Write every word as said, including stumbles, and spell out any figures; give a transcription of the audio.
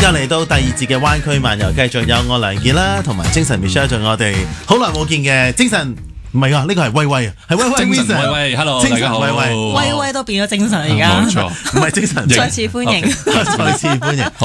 又嚟到第二節嘅灣區漫遊，繼續有我梁傑啦，同埋精神 Michelle， 仲有我哋好耐冇見嘅精神。唔係啊，呢個係威威啊，係威威精神威威 ，hello，大家好， 威威威威都變咗精神而家， 冇錯， 唔係精神， 再次歡迎， 再次歡迎。